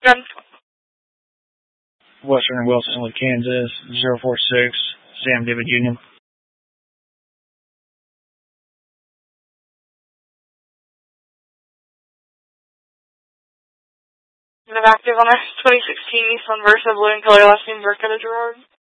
Good. Western and Wilson with Kansas, 046, Sam David Union. And I'm active on a 2016 Nissan Versa, blue in color, last name Burkett Gerard.